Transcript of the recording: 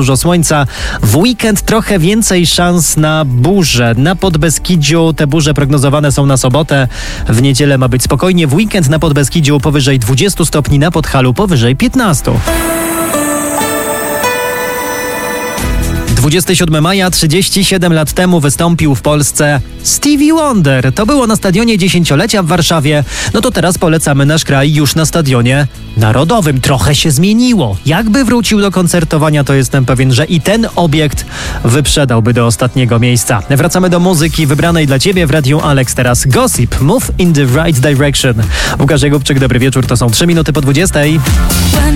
dużo słońca. W weekend trochę więcej szans na burze. Na Podbeskidziu te burze prognozowane są na sobotę. W niedzielę ma być spokojnie. W weekend na Podbeskidziu powyżej 20 stopni, na Podhalu powyżej 15. 27 maja, 37 lat temu wystąpił w Polsce Stevie Wonder. To było na stadionie dziesięciolecia w Warszawie. No to teraz polecamy nasz kraj już na stadionie narodowym. Trochę się zmieniło. Jakby wrócił do koncertowania, to jestem pewien, że i ten obiekt wyprzedałby do ostatniego miejsca. Wracamy do muzyki wybranej dla Ciebie w Radiu Alex. Teraz Gossip, Move in the Right Direction. Łukasz Jakubczyk, dobry wieczór. To są 3 minuty po 20.